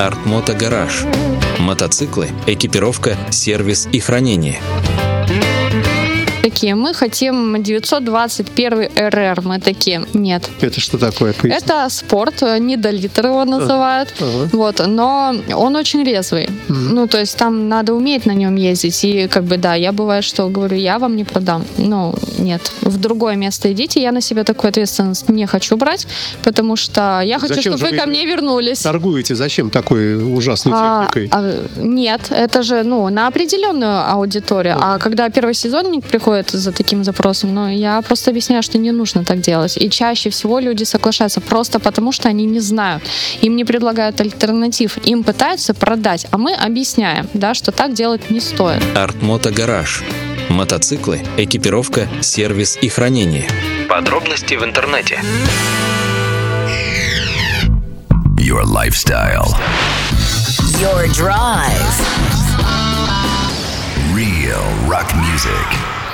Art-Moto Garage. Мотоциклы, экипировка, сервис и хранение. Такие, мы хотим 921 РР, мы такие, нет. Это что такое? Поясни. Это спорт, недолитр его называют, вот, но он очень резвый, ну, то есть там надо уметь на нем ездить, и как бы, да, я бывает, что говорю, я вам не продам, ну, нет, в другое место идите, я на себя такую ответственность не хочу брать, потому что я хочу, Зачем чтобы вы ко мне вернулись. Торгуете? Зачем такой ужасной техникой? Нет, это же, ну, на определенную аудиторию, а когда первый сезонник приходит за таким запросом, но я просто объясняю, что не нужно так делать. И чаще всего люди соглашаются просто потому, что они не знают. Им не предлагают альтернатив. Им пытаются продать, а мы объясняем, да, что так делать не стоит. Art-Moto Garage. Мотоциклы, экипировка, сервис и хранение. Подробности в интернете. Your lifestyle. Your drive. Real rock music.